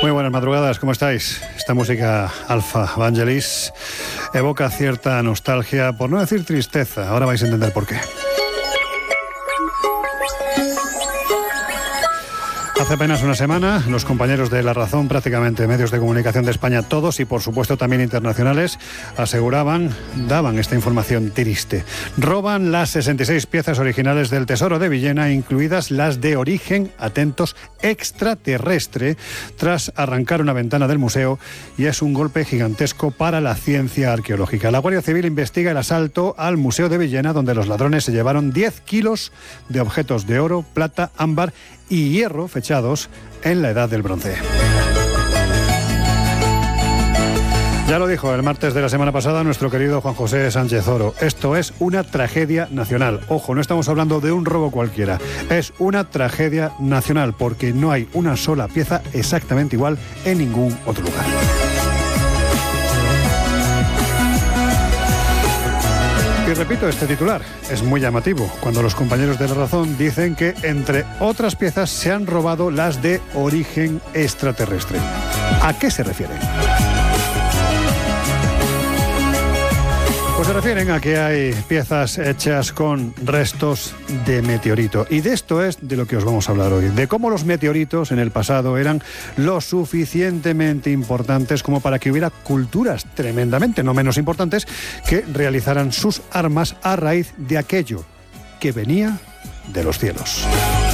Muy buenas madrugadas, ¿cómo estáis? Esta música Alpha Vangelis evoca cierta nostalgia, por no decir tristeza. Ahora vais a entender por qué. Hace apenas una semana, los compañeros de La Razón, prácticamente medios de comunicación de España todos y por supuesto también internacionales, daban esta información triste. Roban las 66 piezas originales del Tesoro de Villena, incluidas las de origen, atentos, extraterrestre, tras arrancar una ventana del museo, y es un golpe gigantesco para la ciencia arqueológica. La Guardia Civil investiga el asalto al Museo de Villena, donde los ladrones se llevaron 10 kilos de objetos de oro, plata, ámbar y hierro fechados en la Edad del Bronce. Ya lo dijo el martes de la semana pasada nuestro querido Juan José Sánchez Oro. Esto es una tragedia nacional. Ojo, no estamos hablando de un robo cualquiera. Es una tragedia nacional porque no hay una sola pieza exactamente igual en ningún otro lugar. Y repito, este titular es muy llamativo cuando los compañeros de La Razón dicen que, entre otras piezas, se han robado las de origen extraterrestre. ¿A qué se refieren? Pues se refieren a que hay piezas hechas con restos de meteorito. Y de esto es de lo que os vamos a hablar hoy. De cómo los meteoritos en el pasado eran lo suficientemente importantes como para que hubiera culturas tremendamente no menos importantes que realizaran sus armas a raíz de aquello que venía de los cielos.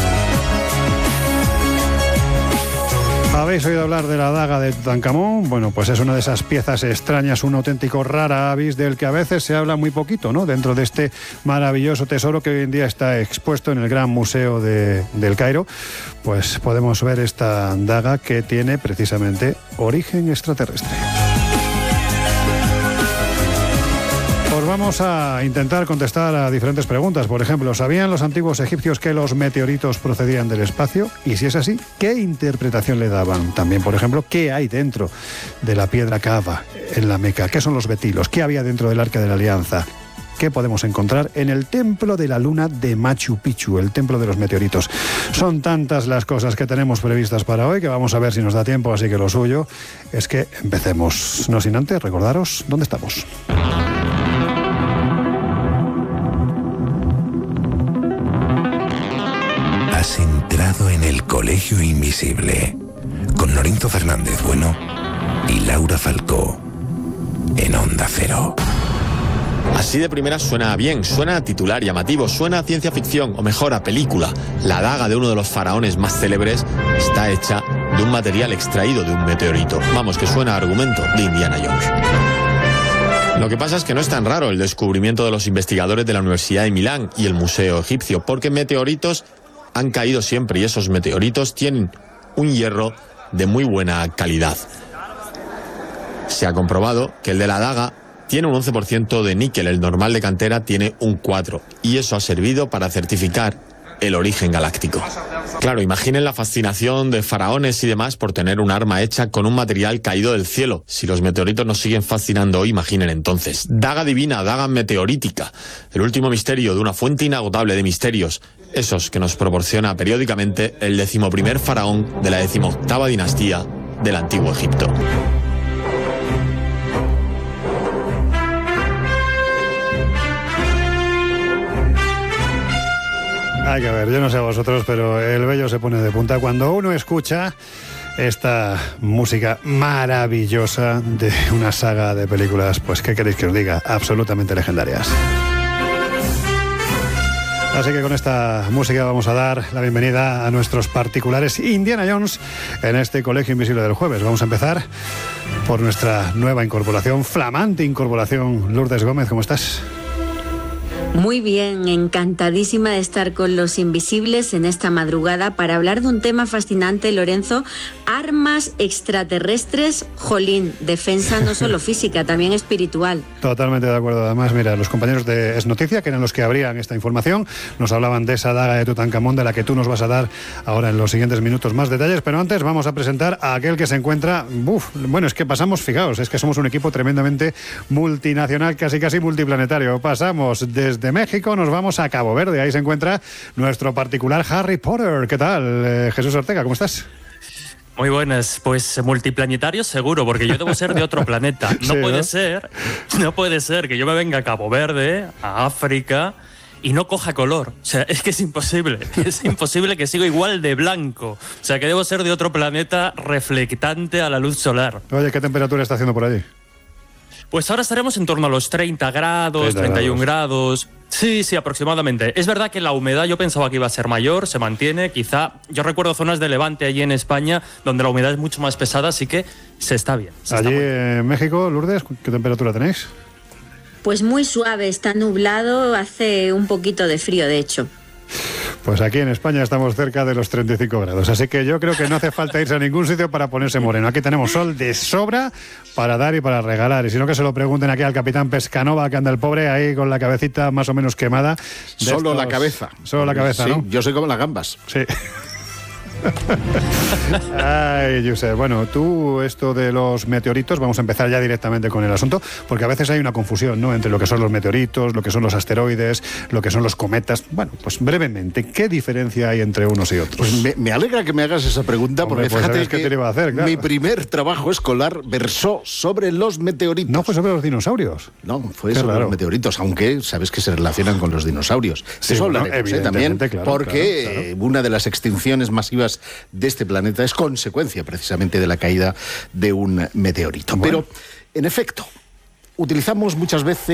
¿Habéis oído hablar de la daga de Tutankamón? Bueno, pues es una de esas piezas extrañas, un auténtico rara avis del que a veces se habla muy poquito, ¿no? Dentro de este maravilloso tesoro que hoy en día está expuesto en el Gran Museo del Cairo, pues podemos ver esta daga que tiene precisamente origen extraterrestre. Pues vamos a intentar contestar a diferentes preguntas. Por ejemplo, ¿sabían los antiguos egipcios que los meteoritos procedían del espacio? Y si es así, ¿qué interpretación le daban? También, por ejemplo, ¿qué hay dentro de la piedra Kaaba en la Meca? ¿Qué son los betilos? ¿Qué había dentro del Arca de la Alianza? ¿Qué podemos encontrar en el Templo de la Luna de Machu Picchu, el Templo de los Meteoritos? Son tantas las cosas que tenemos previstas para hoy que vamos a ver si nos da tiempo, así que lo suyo es que empecemos. No sin antes recordaros dónde estamos. Has entrado en el Colegio Invisible con Lorenzo Fernández Bueno y Laura Falcó en Onda Cero. Así de primera suena bien, suena a titular llamativo, suena a ciencia ficción o mejor a película. La daga de uno de los faraones más célebres está hecha de un material extraído de un meteorito. Vamos, que suena a argumento de Indiana Jones. Lo que pasa es que no es tan raro el descubrimiento de los investigadores de la Universidad de Milán y el Museo Egipcio, porque meteoritos han caído siempre y esos meteoritos tienen un hierro de muy buena calidad. Se ha comprobado que el de la daga tiene un 11% de níquel, el normal de cantera tiene un 4%, y eso ha servido para certificar el origen galáctico. Claro, imaginen la fascinación de faraones y demás por tener un arma hecha con un material caído del cielo. Si los meteoritos nos siguen fascinando hoy, imaginen entonces. Daga divina, daga meteorítica, el último misterio de una fuente inagotable de misterios, esos que nos proporciona periódicamente el 11º faraón de la 18ª dinastía del Antiguo Egipto. Hay que ver, yo no sé a vosotros, pero el vello se pone de punta cuando uno escucha esta música maravillosa de una saga de películas, pues ¿qué queréis que os diga? Absolutamente legendarias. Así que con esta música vamos a dar la bienvenida a nuestros particulares Indiana Jones en este Colegio Invisible del jueves. Vamos a empezar por nuestra nueva incorporación, flamante incorporación. Lourdes Gómez, ¿cómo estás? Muy bien, encantadísima de estar con los Invisibles en esta madrugada para hablar de un tema fascinante, Lorenzo, armas extraterrestres, jolín, defensa no solo física, también espiritual. Totalmente de acuerdo. Además, mira, los compañeros de Es Noticia, que eran los que abrían esta información, nos hablaban de esa daga de Tutankamón, de la que tú nos vas a dar ahora en los siguientes minutos más detalles, pero antes vamos a presentar a aquel que se encuentra, bueno, es que pasamos, fijaos, es que somos un equipo tremendamente multinacional, casi multiplanetario. Pasamos desde México, nos vamos a Cabo Verde, ahí se encuentra nuestro particular Harry Potter. ¿Qué tal, Jesús Ortega? ¿Cómo estás? Muy buenas, pues multiplanetario seguro, porque yo debo ser de otro planeta. No puede ser que yo me venga a Cabo Verde, a África, y no coja color. O sea, es que es imposible que siga igual de blanco. O sea, que debo ser de otro planeta reflectante a la luz solar. Oye, ¿qué temperatura está haciendo por allí? Pues ahora estaremos en torno a los 30 grados, 31 grados. Sí, aproximadamente. Es verdad que la humedad yo pensaba que iba a ser mayor, se mantiene. Quizá, yo recuerdo zonas de Levante allí en España donde la humedad es mucho más pesada, así que se está bien. Allí en México, Lourdes, ¿qué temperatura tenéis? Pues muy suave, está nublado, hace un poquito de frío, de hecho. Pues aquí en España estamos cerca de los 35 grados, así que yo creo que no hace falta irse a ningún sitio para ponerse moreno. Aquí tenemos sol de sobra para dar y para regalar, y si no que se lo pregunten aquí al capitán Pescanova, que anda el pobre ahí con la cabecita más o menos quemada. Solo la cabeza. Solo la cabeza, sí, ¿no? Yo soy como las gambas. Sí. Ay, Josep, bueno, tú esto de los meteoritos, vamos a empezar ya directamente con el asunto, porque a veces hay una confusión, ¿no?, entre lo que son los meteoritos, lo que son los asteroides, lo que son los cometas. Bueno, pues brevemente, ¿qué diferencia hay entre unos y otros? Pues me alegra que me hagas esa pregunta, porque pues fíjate que te lo iba a hacer, claro. Mi primer trabajo escolar versó sobre los meteoritos. ¿No fue sobre los dinosaurios? No, fue sobre los meteoritos, aunque sabes que se relacionan con los dinosaurios. Sí, eso bueno, hablaremos también, claro, porque una de las extinciones masivas de este planeta es consecuencia precisamente de la caída de un meteorito. Bueno. Pero, en efecto, utilizamos muchas veces